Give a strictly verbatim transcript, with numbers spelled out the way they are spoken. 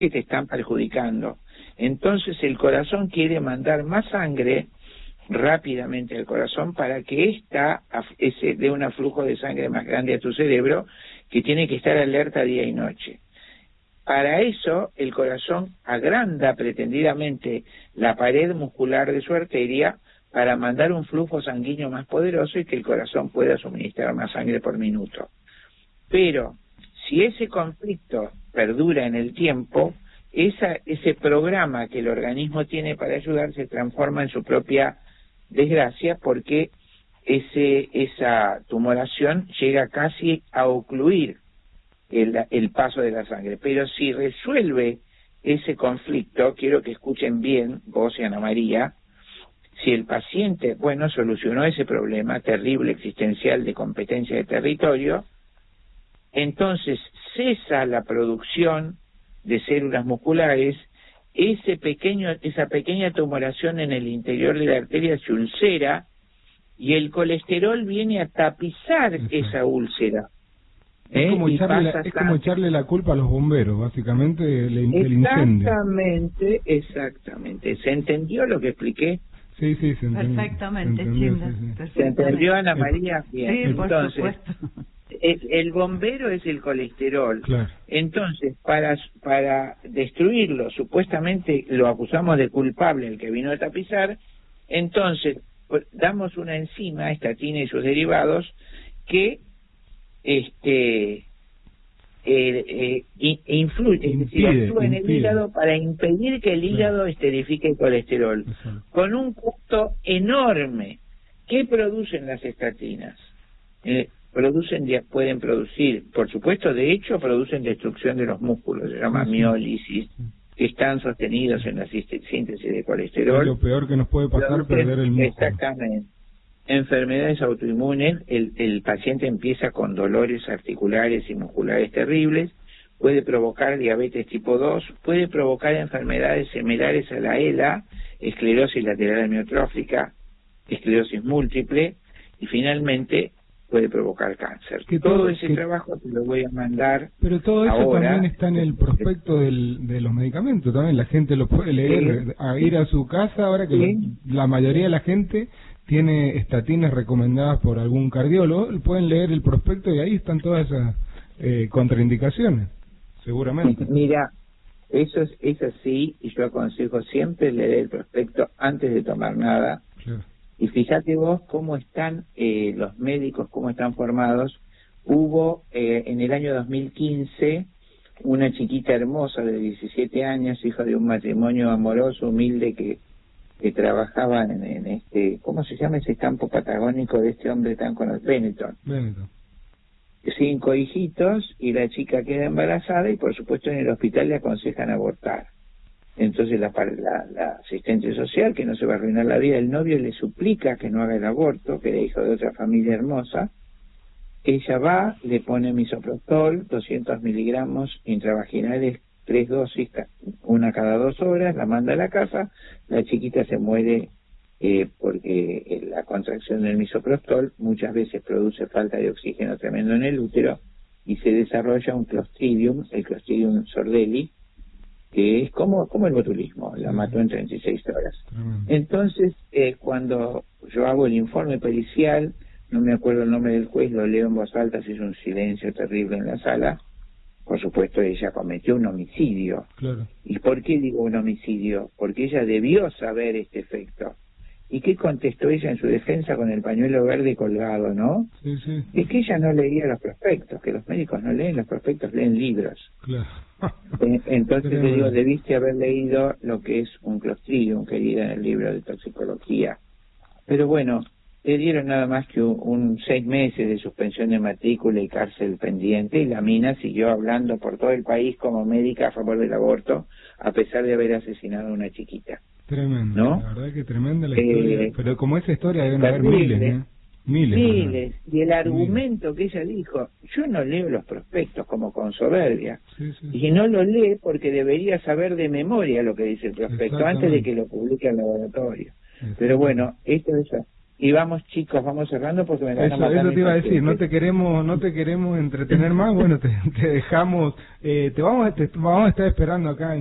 que te están perjudicando. Entonces el corazón quiere mandar más sangre rápidamente al corazón para que ésta ese dé un flujo de sangre más grande a tu cerebro, que tiene que estar alerta día y noche. Para eso el corazón agranda pretendidamente la pared muscular de su arteria para mandar un flujo sanguíneo más poderoso y que el corazón pueda suministrar más sangre por minuto. Pero si ese conflicto perdura en el tiempo, esa, ese programa que el organismo tiene para ayudar se transforma en su propia desgracia, porque ese esa tumoración llega casi a ocluir el, el paso de la sangre. Pero si resuelve ese conflicto, quiero que escuchen bien, vos y Ana María, si el paciente, bueno, solucionó ese problema terrible existencial de competencia de territorio, entonces cesa la producción de células musculares, ese pequeño, esa pequeña tumoración en el interior de la arteria se ulcera y el colesterol viene a tapizar Exacto. esa úlcera. Es, ¿eh? como echarle, la, es como echarle la culpa a los bomberos, básicamente, el, el incendio. Exactamente, exactamente. ¿Se entendió lo que expliqué? Sí, sí, se entendió. Perfectamente, se entendió, Chimba. sí, sí. ¿Se entendió, Ana María? Bien. Sí, por Entonces, supuesto. El, el bombero es el colesterol. Claro. Entonces, para para destruirlo, supuestamente lo acusamos de culpable el que vino a tapizar, entonces damos una enzima, estatina y sus derivados, que este eh, eh, influye, es decir, actúa en el hígado para impedir que el hígado claro. esterifique el colesterol, Exacto. con un costo enorme. ¿Qué producen las estatinas? Eh, producen pueden producir, por supuesto, de hecho producen destrucción de los músculos, se llama sí, miólisis, sí. que están sostenidos en la síntesis de colesterol. Es lo peor que nos puede pasar, producen, perder el músculo. Exactamente. Enfermedades autoinmunes, el, el paciente empieza con dolores articulares y musculares terribles, puede provocar diabetes tipo dos, puede provocar enfermedades similares a la E L A, esclerosis lateral amiotrófica, esclerosis múltiple, y finalmente puede provocar cáncer. Que todo, todo ese que, trabajo te lo voy a mandar. Pero todo eso ahora, también está en el prospecto del, de los medicamentos, también la gente lo puede leer, sí, a ir a su casa, ahora que sí. la, la mayoría de la gente tiene estatinas recomendadas por algún cardiólogo, pueden leer el prospecto y ahí están todas esas eh, contraindicaciones, seguramente. Mira, eso es, es así, y yo aconsejo siempre leer el prospecto antes de tomar nada. Claro. Y fíjate vos cómo están eh, los médicos, cómo están formados. Hubo eh, en el año dos mil quince una chiquita hermosa de diecisiete años, hija de un matrimonio amoroso, humilde, que, que trabajaba en, en este, ¿cómo se llama ese campo patagónico de este hombre tan conocido? Benetton. Benetton. Cinco hijitos y la chica queda embarazada y por supuesto en el hospital le aconsejan abortar. Entonces la, la, la asistente social, que no se va a arruinar la vida, el novio le suplica que no haga el aborto, que era hijo de otra familia hermosa. Ella va, le pone misoprostol, doscientos miligramos intravaginales, tres dosis, una cada dos horas, la manda a la casa, la chiquita se muere eh, porque la contracción del misoprostol muchas veces produce falta de oxígeno tremendo en el útero y se desarrolla un clostridium, el Clostridium sordelli, que es como, como el botulismo, la mató en treinta y seis horas. Mm. Entonces, eh, cuando yo hago el informe pericial, no me acuerdo el nombre del juez, lo leo en voz alta, se hizo un silencio terrible en la sala. Por supuesto, ella cometió un homicidio. Claro. ¿Y por qué digo un homicidio? Porque ella debió saber este efecto. ¿Y qué contestó ella en su defensa con el pañuelo verde colgado, no? Sí, sí. Es que ella no leía los prospectos, que los médicos no leen los prospectos, leen libros. Claro. Entonces le digo, debiste haber leído lo que es un clostridium, querida, en el libro de toxicología. Pero bueno, le dieron nada más que un, un seis meses de suspensión de matrícula y cárcel pendiente, y la mina siguió hablando por todo el país como médica a favor del aborto, a pesar de haber asesinado a una chiquita. Tremendo, ¿no? La verdad que tremenda la historia, eh, pero como esa historia deben haber miles, ¿eh? Miles. Miles. ¿no? Y el argumento miles. que ella dijo, yo no leo los prospectos como con soberbia. Sí, sí. Y no lo lee porque debería saber de memoria lo que dice el prospecto antes de que lo publique el laboratorio. Pero bueno, esto es Y vamos, chicos, vamos cerrando porque me van a matar. Eso, eso te iba a decir, no te queremos no te queremos entretener más, bueno, te, te dejamos, eh, te vamos te vamos a estar esperando acá en